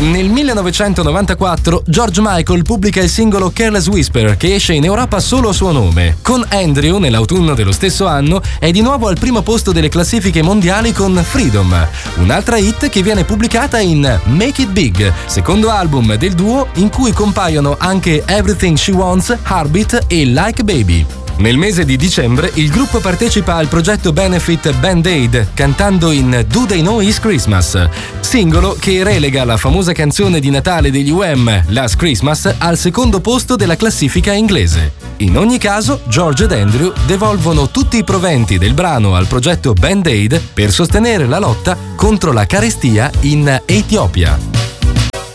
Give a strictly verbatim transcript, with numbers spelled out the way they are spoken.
Nel millenovecentonovantaquattro George Michael pubblica il singolo Careless Whisper, che esce in Europa solo a suo nome. Con Andrew, nell'autunno dello stesso anno, è di nuovo al primo posto delle classifiche mondiali con Freedom, un'altra hit che viene pubblicata in Make It Big, secondo album del duo in cui compaiono anche Everything She Wants, Heartbeat e Like Baby. Nel mese di dicembre il gruppo partecipa al progetto Benefit Band-Aid cantando in Do They Know It's Christmas, singolo che relega la famosa canzone di Natale degli U M, Last Christmas, al secondo posto della classifica inglese. In ogni caso, George ed Andrew devolvono tutti i proventi del brano al progetto Band-Aid per sostenere la lotta contro la carestia in Etiopia.